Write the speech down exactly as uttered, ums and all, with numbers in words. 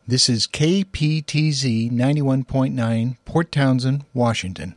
This is K P T Z ninety-one point nine, Port Townsend, Washington.